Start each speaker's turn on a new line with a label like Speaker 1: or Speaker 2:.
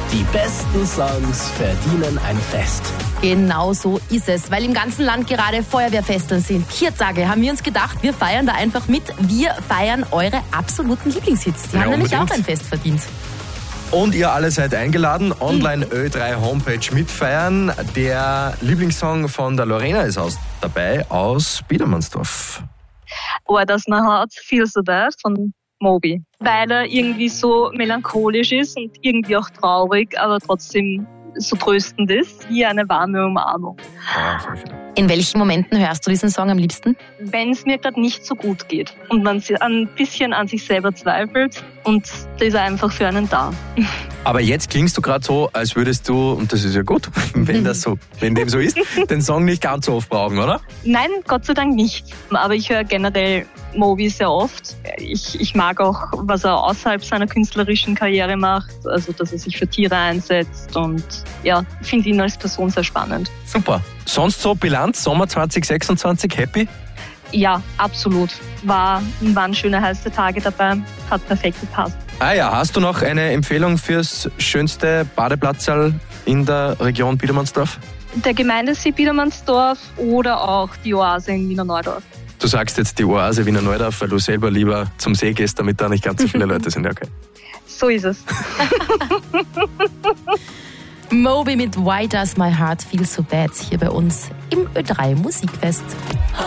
Speaker 1: Die besten Songs verdienen ein Fest.
Speaker 2: Genau so ist es, weil im ganzen Land gerade Feuerwehrfesteln sind. 4 Tage haben wir uns gedacht, wir feiern da einfach mit. Wir feiern eure absoluten Lieblingshits. Die haben nämlich auch ein Fest verdient.
Speaker 3: Und ihr alle seid eingeladen, online Ö3 Homepage mitfeiern. Der Lieblingssong von der Lorena ist dabei aus Biedermannsdorf.
Speaker 4: Oh, das man hat, Feels So Bad von Moby. Weil er irgendwie so melancholisch ist und irgendwie auch traurig, aber trotzdem so tröstend ist, wie eine warme Umarmung.
Speaker 2: In welchen Momenten hörst du diesen Song am liebsten?
Speaker 4: Wenn es mir gerade nicht so gut geht und man ein bisschen an sich selber zweifelt und da ist er einfach für einen da.
Speaker 3: Aber jetzt klingst du gerade so, als würdest du, und das ist ja gut, wenn dem so ist, den Song nicht ganz so oft brauchen, oder?
Speaker 4: Nein, Gott sei Dank nicht. Aber ich höre generell Moby sehr oft. Ich mag auch, was er außerhalb seiner künstlerischen Karriere macht, also dass er sich für Tiere einsetzt und ja, finde ihn als Person sehr spannend.
Speaker 3: Super. Sonst so Bilanz, Sommer 2026, happy?
Speaker 4: Ja, absolut. Waren schöne heiße Tage dabei, hat perfekt gepasst.
Speaker 3: Ah ja, hast du noch eine Empfehlung fürs schönste Badeplatzl in der Region Biedermannsdorf?
Speaker 4: Der Gemeindesee Biedermannsdorf oder auch die Oase in Wiener Neudorf.
Speaker 3: Du sagst jetzt die Oase Wiener Neudorf, weil du selber lieber zum See gehst, damit da nicht ganz so viele Leute sind. Okay.
Speaker 4: So ist es.
Speaker 2: Moby mit Why Does My Heart Feel So Bad hier bei uns im Ö3 Musikfest.